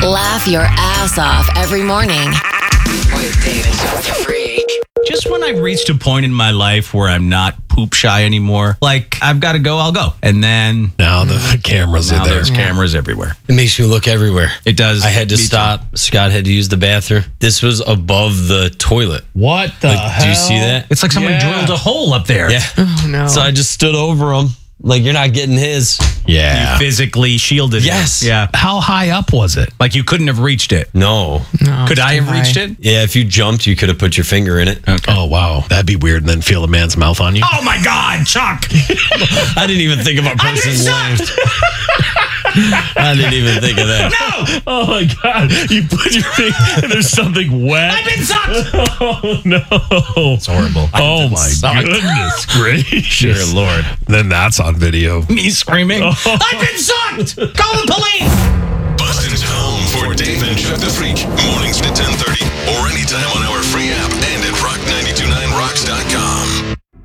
Laugh your ass off every morning. With Dave and Chuck the Freak. Just when I've reached a point in my life where I'm not poop shy anymore, like I've got to go, I'll go. And then now the cameras are there. There's cameras everywhere. It makes me look everywhere. It does. I had to stop. Scott had to use the bathroom. This was above the toilet. What the hell? Do you see that? It's like somebody drilled a hole up there. Yeah. Oh, no. So I just stood over him. Like, you're not getting his. Yeah. You physically shielded Yes. it. Yeah. How high up was it? Like you couldn't have reached it. No. Could I have reached it? Yeah, if you jumped, you could have put your finger in it. Okay. Oh, wow. That'd be weird and then feel a man's mouth on you. Oh my God, Chuck. I didn't even think of a person's length. I didn't even think of that. No. Oh, my God. You put your finger and there's something wet. I've been sucked. Oh, no. It's horrible. Oh, my goodness gracious. Dear Lord. Then that's on video. Me screaming. I've been sucked. Call the police. Boston's home for Dave and Chuck the Freak. Mornings to 10:30.